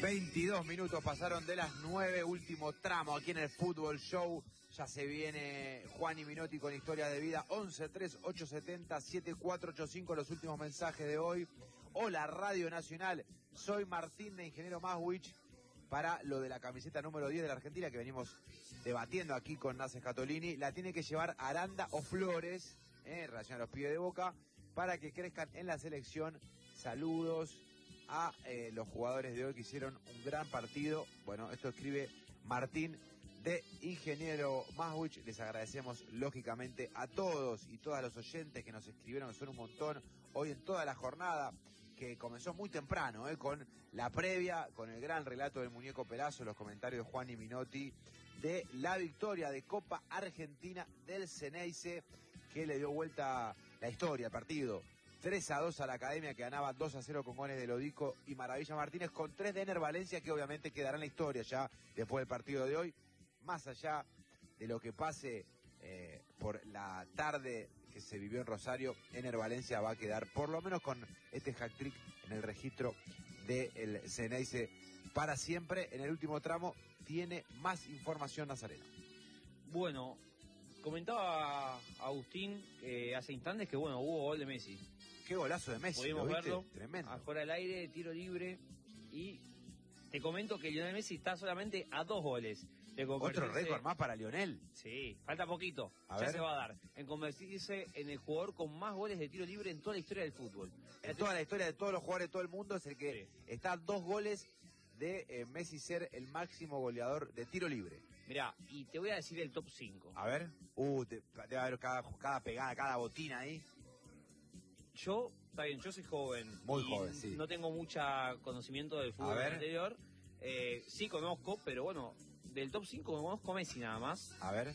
22 minutos pasaron de las 9, último tramo aquí en el Fútbol Show. Ya se viene Juan y Minotti con historia de vida. 11-3870-7485, los últimos mensajes de hoy. Hola Radio Nacional, soy Martín de Ingeniero Maswich. Para lo de la camiseta número 10 de la Argentina que venimos debatiendo aquí con Nace Catolini, la tiene que llevar Aranda o Flores, en relación a los pibes de Boca, para que crezcan en la selección. Saludos a los jugadores de hoy que hicieron un gran partido. Bueno, esto escribe Martín de Ingeniero Maswich. Les agradecemos lógicamente a todos y todas los oyentes que nos escribieron, que son un montón, hoy en toda la jornada, que comenzó muy temprano, con la previa, con el gran relato del Muñeco Perazo, los comentarios de Juan y Minotti, de la victoria de Copa Argentina del Xeneize, que le dio vuelta la historia, el partido. 3-2 a la Academia, que ganaba 2-0 con goles de Lodico y Maravilla Martínez, con 3 de Ener Valencia, que obviamente quedará en la historia ya después del partido de hoy. Más allá de lo que pase por la tarde que se vivió en Rosario, Ener Valencia va a quedar por lo menos con este hat-trick en el registro del Xeneize para siempre. En el último tramo tiene más información Nazareno. Bueno, comentaba Agustín hace instantes que bueno, hubo gol de Messi. Qué golazo de Messi. Pudimos verlo, tremendo. Afuera del aire, tiro libre, y te comento que Lionel Messi está solamente a 2 goles de convertirse... Otro récord más para Lionel. Sí, falta poquito, ya ver. Se va a dar, en convertirse en el jugador con más goles de tiro libre en toda la historia del fútbol. En toda la historia de todos los jugadores de todo el mundo es el que está a 2 goles de Messi ser el máximo goleador de tiro libre. Mirá, y te voy a decir el top 5. A ver, debe haber cada pegada, cada botina ahí. Está bien, yo soy joven. Muy joven, sí. No tengo mucho conocimiento del fútbol anterior. Sí conozco, pero bueno, del top 5 conozco Messi nada más. A ver.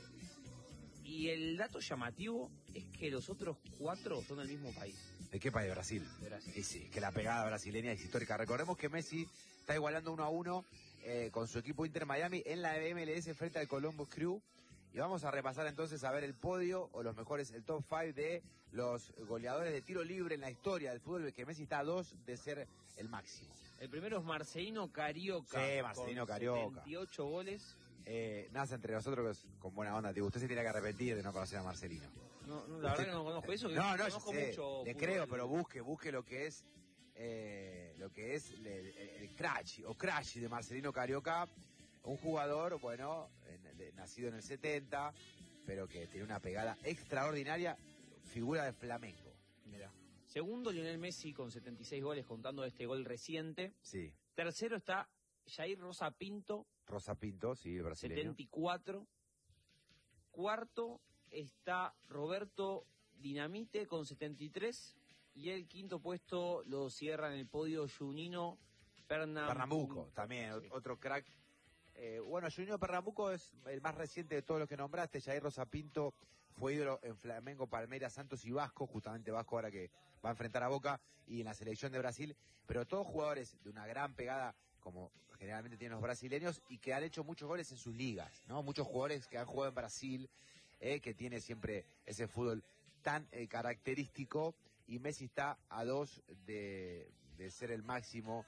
Y el dato llamativo es que los otros 4 son del mismo país. ¿De qué país? Brasil. De Brasil. Y sí, que la pegada brasileña es histórica. Recordemos que Messi está igualando 1-1 con su equipo Inter Miami en la MLS frente al Columbus Crew. Y vamos a repasar entonces a ver el podio, o los mejores, el top 5 de los goleadores de tiro libre en la historia del fútbol, que Messi está a 2 de ser el máximo. El primero es Marcelino Carioca. Sí, Marcelino Carioca. 78 goles. Nace entre nosotros con buena onda. Usted se tiene que arrepentir de no conocer a Marcelino. No, la verdad que no conozco eso. No, yo sé, mucho le creo, pero busque lo que es el crash o crash de Marcelino Carioca. Un jugador, bueno, nacido en el 70, pero que tiene una pegada extraordinaria, figura de Flamengo. Mirá. Segundo, Lionel Messi con 76 goles, contando este gol reciente. Sí. Tercero está Jair Rosa Pinto. Rosa Pinto, sí, el brasileño. 74. Cuarto está Roberto Dinamite con 73. Y el quinto puesto lo cierra en el podio Juninho Pernambuco, también, sí. Otro crack. Bueno, Juninho Pernambuco es el más reciente de todos los que nombraste. Jair Rosa Pinto fue ídolo en Flamengo, Palmeiras, Santos y Vasco, justamente Vasco ahora que va a enfrentar a Boca, y en la selección de Brasil, pero todos jugadores de una gran pegada, como generalmente tienen los brasileños, y que han hecho muchos goles en sus ligas, ¿no? Muchos jugadores que han jugado en Brasil, que tiene siempre ese fútbol tan característico, y Messi está a 2 de ser el máximo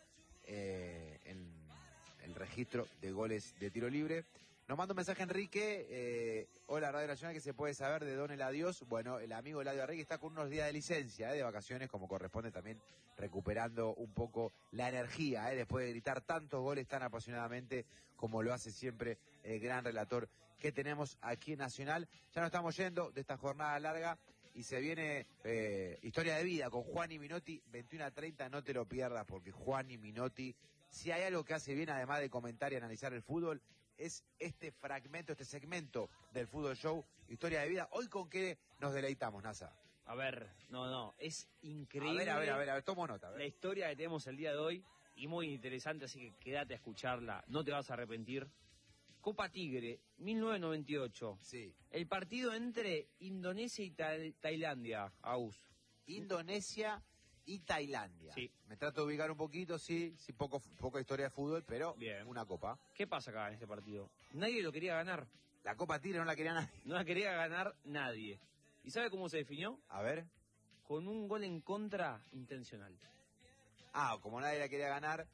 en el registro de goles de tiro libre. Nos manda un mensaje Enrique, hola Radio Nacional, que se puede saber de Don el Adiós. Bueno, el amigo Eladio Arregui está con unos días de licencia, de vacaciones, como corresponde, también recuperando un poco la energía, después de gritar tantos goles tan apasionadamente como lo hace siempre el gran relator que tenemos aquí en Nacional. Ya nos estamos yendo de esta jornada larga y se viene historia de vida con Juan y Minotti, 21:30, no te lo pierdas, porque Juan y Minotti, si hay algo que hace bien, además de comentar y analizar el fútbol, es este segmento del Fútbol Show, historia de vida. Hoy, ¿con qué nos deleitamos, Nasa? A ver, es increíble. A ver, tomo nota. La historia que tenemos el día de hoy, y muy interesante, así que quédate a escucharla, no te vas a arrepentir. Copa Tigre, 1998. Sí. El partido entre Indonesia y Tailandia, Aus. Indonesia y Tailandia. Sí. Me trato de ubicar un poquito, sí, poca historia de fútbol, pero bien. Una copa. ¿Qué pasa acá en este partido? Nadie lo quería ganar. La Copa Tigre no la quería nadie. No la quería ganar nadie. ¿Y sabe cómo se definió? A ver. Con un gol en contra intencional. Como nadie la quería ganar,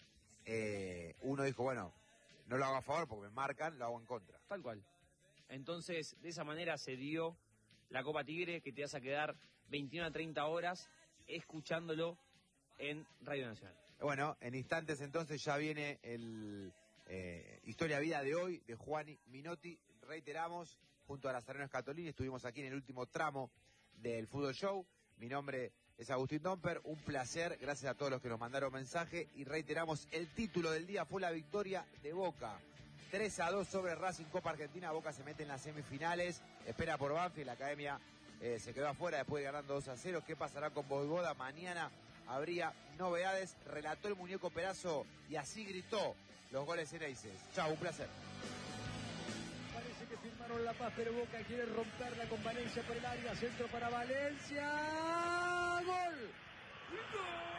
uno dijo, bueno, no lo hago a favor porque me marcan, lo hago en contra. Tal cual. Entonces, de esa manera se dio la Copa Tigre, que te vas a quedar 21 a 30 horas escuchándolo en Radio Nacional. Bueno, en instantes entonces ya viene el Historia Vida de hoy de Juani Minotti. Reiteramos, junto a Nazareno Escatolini, estuvimos aquí en el último tramo del Fútbol Show. Mi nombre es Agustín Domper, un placer, gracias a todos los que nos mandaron mensaje. Y reiteramos, el título del día fue la victoria de Boca. 3-2 sobre Racing, Copa Argentina. Boca se mete en las semifinales, espera por Banfield, la Academia se quedó afuera después de ganando 2-0. ¿Qué pasará con Boivoda? Mañana habría novedades. Relató el muñeco Perazo y así gritó los goles en Eises. Chau, un placer. Parece que firmaron la paz, pero Boca quiere romperla con Valencia por el área. Centro para Valencia. ¡Gol! ¡Gol!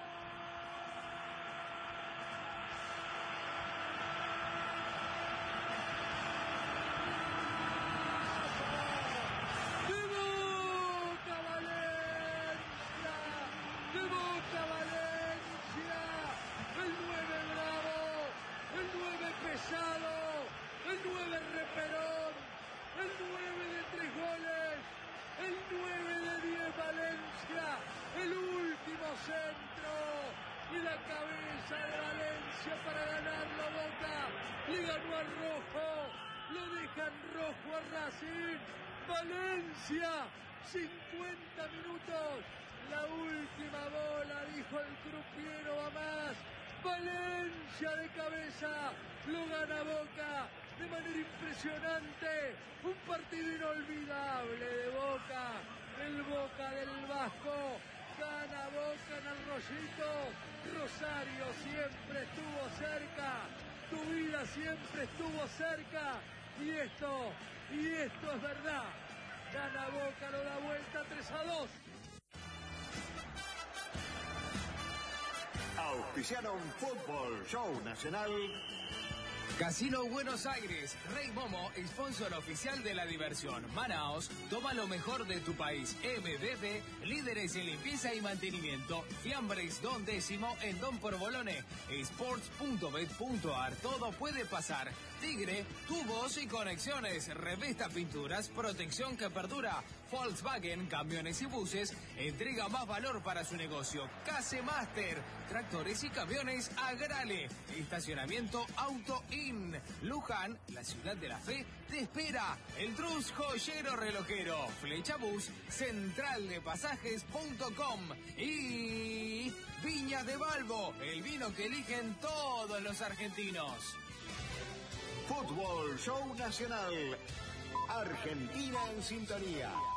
El 9 reperón, el 9 de 3 goles, el 9 de 10 Valencia, el último centro y la cabeza de Valencia para ganarlo Boca. Le ganó al rojo, lo dejan rojo a Racing. Valencia, 50 minutos, la última bola, dijo el crupiero a más. Valencia de cabeza, lo gana Boca de manera impresionante, un partido inolvidable de Boca, el Boca del Vasco, gana Boca en el Rollito. Rosario siempre estuvo cerca, tu vida siempre estuvo cerca, y esto es verdad, gana Boca, lo da vuelta 3-2. Auspiciaron Fútbol Show Nacional. Casino Buenos Aires, Rey Momo, sponsor oficial de la diversión. Manaos, toma lo mejor de tu país. MBB, líderes en limpieza y mantenimiento. Fiambres Don Décimo en Don Porbolone. Sports.bet.ar, todo puede pasar. Tigre, tubos y conexiones. Revista Pinturas, protección que perdura. Volkswagen, camiones y buses, entrega más valor para su negocio. Case Master, tractores y camiones Agrale. Estacionamiento Auto In. Luján, la ciudad de la fe, te espera. El Trus Joyero Relojero. Flecha Bus, centraldepasajes.com. Y Viña de Balbo, el vino que eligen todos los argentinos. Fútbol Show Nacional. Argentina en sintonía.